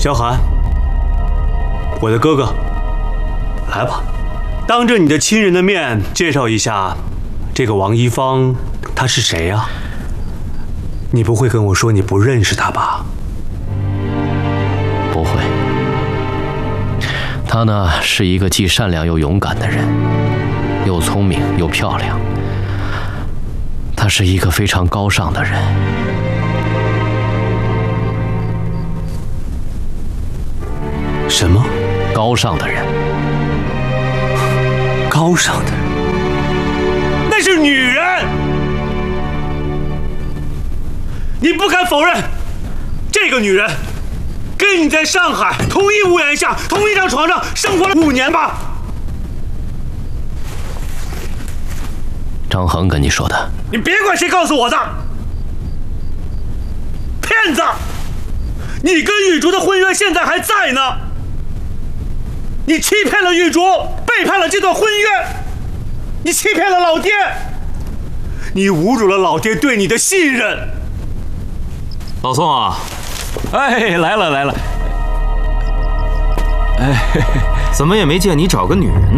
萧寒，我的哥哥，来吧，当着你的亲人的面介绍一下，这个王一芳他是谁呀？你不会跟我说你不认识他吧？ 不会。她呢，是一个既善良又勇敢的人，又聪明又漂亮。她是一个非常高尚的人。 什么？ 高尚的人？ 高尚的人？那是女人！你不敢否认，这个女人跟你在上海同一屋檐下、同一张床上生活了5年吧？ 张恒跟你说的。 你别管谁告诉我的，骗子！你跟玉竹的婚约现在还在呢。你欺骗了玉竹，背叛了这段婚约，你欺骗了老爹，你侮辱了老爹对你的信任。 老宋啊，哎，来了。哎，怎么也没见你找个女人呢？